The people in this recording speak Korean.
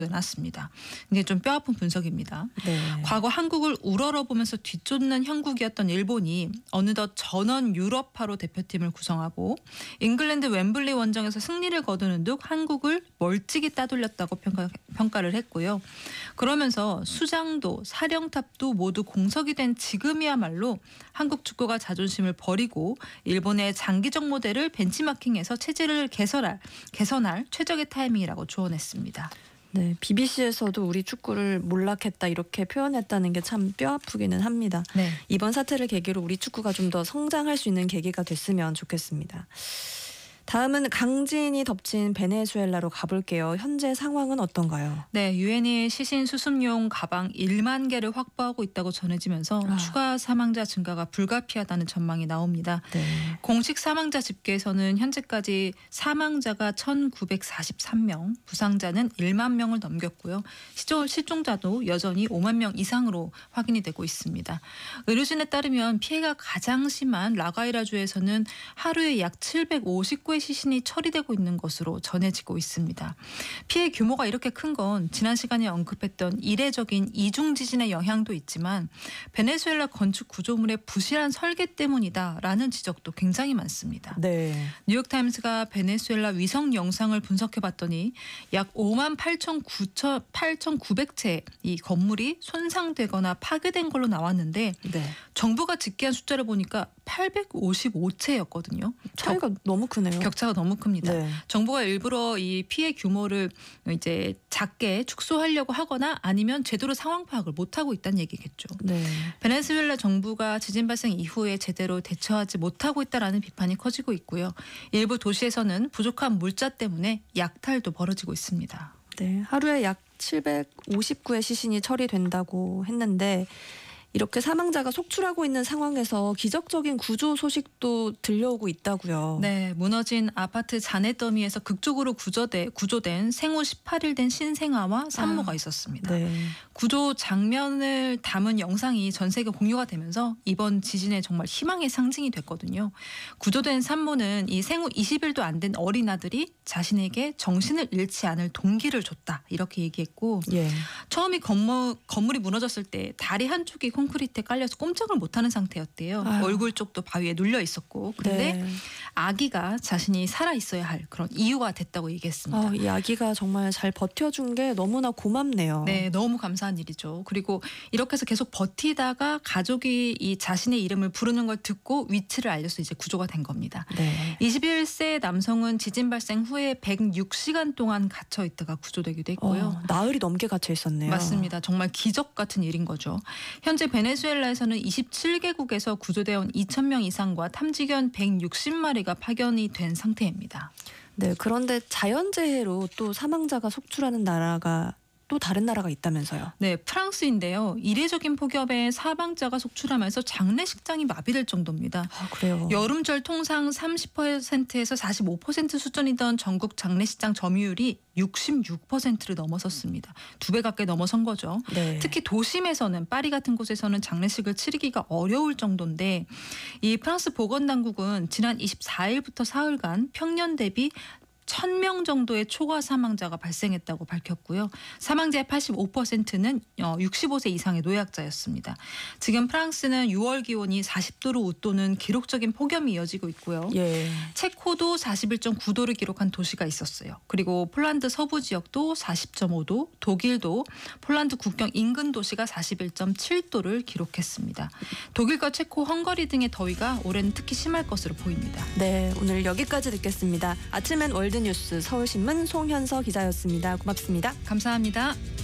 놨습니다. 이게 좀 뼈아픈 분석입니다. 네. 과거 한국을 우러러보면서 뒤쫓는 형국이었던 일본이 어느덧 전원 유럽파로 대표팀을 구성하고 잉글랜드 웸블리 원정에서 승리를 거두는 둥 한국을 멀찍이 따돌렸다고 평가를 했고요. 그러면서 수장도 사령탑도 모두 공석이 된 지금이야말로 한국 축구가 자존심을 버리고 일본의 장기적 모델을 벤치마킹해서 체제를 개선할 최적의 타이밍이라고 조언했습니다. 네, BBC에서도 우리 축구를 몰락했다 이렇게 표현했다는 게 참 뼈아프기는 합니다. 네. 이번 사태를 계기로 우리 축구가 좀 더 성장할 수 있는 계기가 됐으면 좋겠습니다. 다음은 강진이 덮친 베네수엘라로 가볼게요. 현재 상황은 어떤가요? 네, 유엔이 시신 수습용 가방 1만 개를 확보하고 있다고 전해지면서 추가 사망자 증가가 불가피하다는 전망이 나옵니다. 네. 공식 사망자 집계에서는 현재까지 사망자가 1,943명, 부상자는 1만 명을 넘겼고요. 실종자도 여전히 5만 명 이상으로 확인이 되고 있습니다. 의료진에 따르면 피해가 가장 심한 라과이라주에서는 하루에 약 759의 시신이 처리되고 있는 것으로 전해지고 있습니다. 피해 규모가 이렇게 큰 건 지난 시간에 언급했던 이례적인 이중 지진의 영향도 있지만 베네수엘라 건축 구조물의 부실한 설계 때문이다라는 지적도 굉장히 많습니다. 네. 뉴욕타임스가 베네수엘라 위성 영상을 분석해봤더니 약 5만 8,900채 이 건물이 손상되거나 파괴된 걸로 나왔는데 네. 정부가 집계한 숫자를 보니까 855채였거든요. 차이가 너무 크네요. 격차가 너무 큽니다. 네. 정부가 일부러 이 피해 규모를 이제 작게 축소하려고 하거나 아니면 제대로 상황 파악을 못하고 있다는 얘기겠죠. 네. 베네수엘라 정부가 지진 발생 이후에 제대로 대처하지 못하고 있다라는 비판이 커지고 있고요. 일부 도시에서는 부족한 물자 때문에 약탈도 벌어지고 있습니다. 네. 하루에 약 759의 시신이 처리된다고 했는데 이렇게 사망자가 속출하고 있는 상황에서 기적적인 구조 소식도 들려오고 있다고요. 네, 무너진 아파트 잔해 더미에서 극적으로 구조된 생후 18일 된 신생아와 산모가 있었습니다. 네. 구조 장면을 담은 영상이 전 세계 공유가 되면서 이번 지진에 정말 희망의 상징이 됐거든요. 구조된 산모는 이 생후 20일도 안 된 어린 아들이 자신에게 정신을 잃지 않을 동기를 줬다 이렇게 얘기했고 예. 처음에 건물이 무너졌을 때 다리 한쪽이 콘크리트에 깔려서 꼼짝을 못하는 상태였대요. 아유. 얼굴 쪽도 바위에 눌려 있었고 그런데 네. 아기가 자신이 살아 있어야 할 그런 이유가 됐다고 얘기했습니다. 이 아기가 정말 잘 버텨준 게 너무나 고맙네요. 네, 너무 감사한 일이죠. 그리고 이렇게 해서 계속 버티다가 가족이 이 자신의 이름을 부르는 걸 듣고 위치를 알려서 이제 구조가 된 겁니다. 네. 21세 남성은 지진 발생 후에 106시간 동안 갇혀 있다가 구조되기도 했고요. 나흘이 넘게 갇혀 있었네요. 맞습니다. 정말 기적 같은 일인 거죠. 현재 베네수엘라에서는 27개국에서 구조되어 온 2,000명 이상과 탐지견 160마리가 파견이 된 상태입니다. 네, 그런데 자연재해로 또 사망자가 속출하는 나라가 또 다른 나라가 있다면서요. 네, 프랑스인데요. 이례적인 폭염에 사망자가 속출하면서 장례식장이 마비될 정도입니다. 그래요. 여름철 통상 30%에서 45% 수준이던 전국 장례식장 점유율이 66%를 넘어섰습니다. 2배 가까이 넘어선 거죠. 네. 특히 도심에서는 파리 같은 곳에서는 장례식을 치르기가 어려울 정도인데 이 프랑스 보건당국은 지난 24일부터 사흘간 평년 대비 1,000명 정도의 초과 사망자가 발생했다고 밝혔고요. 사망자의 85%는 65세 이상의 노약자였습니다. 지금 프랑스는 6월 기온이 40도를 웃도는 기록적인 폭염이 이어지고 있고요. 예. 체코도 41.9도를 기록한 도시가 있었어요. 그리고 폴란드 서부 지역도 40.5도, 독일도 폴란드 국경 인근 도시가 41.7도를 기록했습니다. 독일과 체코, 헝가리 등의 더위가 올해는 특히 심할 것으로 보입니다. 네, 오늘 여기까지 듣겠습니다. 아침엔 월드뉴스 서울신문 송현서 기자였습니다. 고맙습니다. 감사합니다.